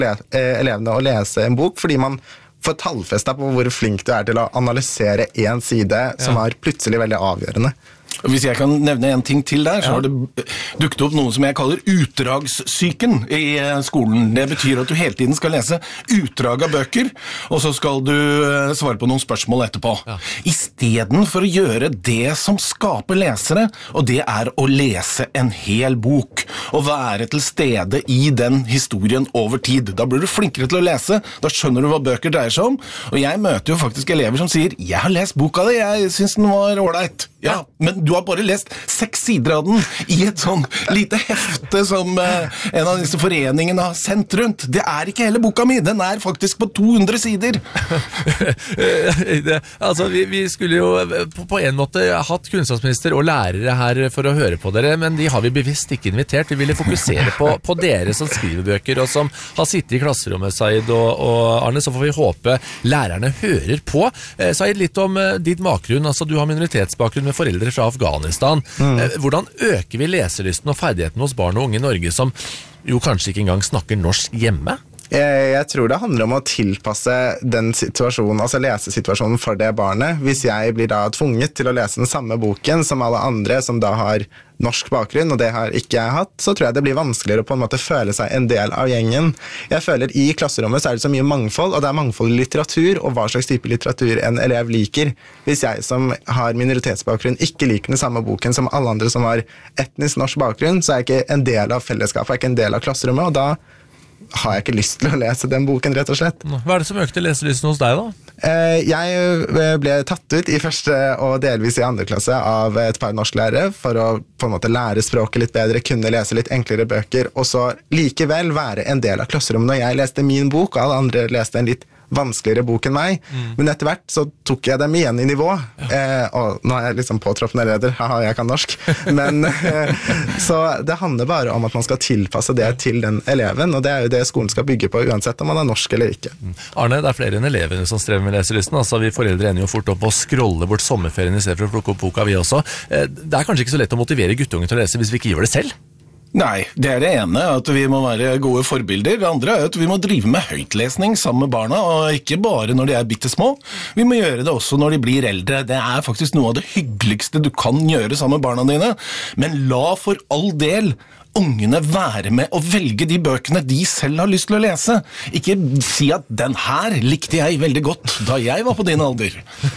elevene å lese en bok, fordi man får tallfestet på hvor flink du til å analysere en side som plutselig veldig avgjørende. Hvis jeg kan nevne en ting til der, så har det dukket opp noe som jeg kaller utdragssyken i skolen. Det betyr at du hele tiden skal lese utdrag av bøker, og så skal du svare på noen spørsmål etterpå. I stedet for å gjøre det som skaper lesere, og det å lese en hel bok, og være til stede i den historien over tid. Da blir du flinkere til å lese, da skjønner du hva bøker dreier seg om, og jeg møter jo faktisk elever som sier, jeg har lest boka di, jeg synes den var ordentlig. Ja, men du har bare lest 6 sider av den i et sånn lite hefte som en av disse foreningene har sendt rundt. Det ikke hele boka mi, den faktisk på 200 sider. Altså, vi skulle jo på en måte hatt kunnskapsminister og lærere her for å høre på dere, men de har vi bevisst ikke invitert. Vi ville fokusere på dere som skriver bøker og som har sittet i klasserommet, Said og Arne, så får vi håpe lærerne hører på. Said, litt om ditt bakgrunn. Altså, du har minoritetsbakgrunn med foreldre fra Afghanistan. Hvordan øker vi leselysten og ferdigheten hos barn og unge i Norge som jo kanskje ikke engang snakker norsk hjemme? Jeg tror det handler om å tilpasse den situasjonen, altså lesesituasjonen for det barnet. Hvis jeg blir da tvunget til å lese den samme boken som alle andre som da har norsk bakgrunn, og det har ikke jeg hatt, så tror jeg det blir vanskeligere å på en måte føle seg en del av gjengen. Jeg føler i klasserommet så det så mye mangfold, og det mangfold i litteratur, og hva slags type litteratur en elev liker. Hvis jeg som har minoritetsbakgrunn ikke liker den samme boken som alle andre som har etnisk norsk bakgrunn, så jeg ikke en del av fellesskapet, ikke en del av klasserommet, og da har jeg ikke lyst til å lese den boken, rett og slett. Hva det som økte leselysten hos deg da? Jeg ble tatt ut i første og delvis i andre klasse av et par norsklærere for å på en måte lære språket litt bedre, kunne lese litt enklere bøker, og så likevel være en del av klasserommet når jeg leste min bok, og alle andre leste en litt vanskeligere bok enn meg, men etter hvert så tok jeg dem igjen i nivå, og nå jeg liksom påtroppende leder, haha, jeg kan norsk, men så det handler bare om at man skal tilpasse det til den eleven, og det jo det skolen skal bygge på, uansett om man norsk eller ikke. Arne, det flere enn elevene som strever med leselysten, altså vi foreldre ender jo fort opp å scrolle bort sommerferien i stedet for å plukke opp boka vi også. Det kanskje ikke så lett å motivere guttungen til å lese hvis vi ikke gjør det selv? Nei, det det ene, at vi må være gode forbilder. Det andre at vi må drive med høytlesning sammen med barna, og ikke bare når de bittesmå. Vi må gjøre det også når de blir eldre. Det faktisk noe av det hyggeligste du kan gjøre sammen med barna dine. Men la for all del ungene være med og velge de bøkene de selv har lyst til å lese. Ikke si at den her likte jeg veldig godt da jeg var på din alder.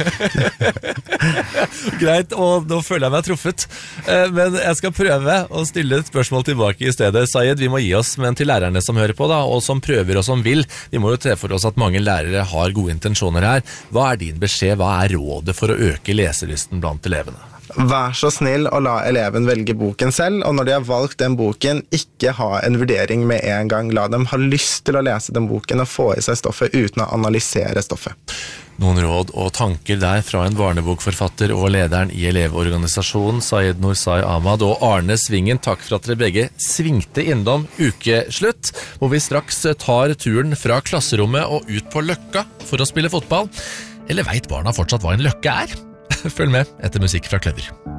Greit, og nå føler jeg meg truffet. Men jeg skal prøve å stille et spørsmål tilbake i stedet. Said, vi må gi oss, men til lærerne som hører på da, og som prøver og som vil. Vi må jo se for oss at mange lærere har gode intensjoner her. Hva din beskjed? Hva rådet for å øke leselysten blant elevene? Vær så snill å la eleven velge boken selv, og når de har valgt den boken, ikke ha en vurdering med en gang. La dem ha lyst til å lese den boken og få i seg stoffet uten å analysere stoffet. Noen råd og tanker der fra en barnebokforfatter og lederen i elevorganisasjonen, Said Nursai Ahmad og Arne Svingen. Takk for at dere begge svingte innom ukeslutt, hvor vi straks tar turen fra klasserommet og ut på Løkka for å spille fotball. Eller vet barna fortsatt hva en løkke er? Følg med etter musikk fra Kløver.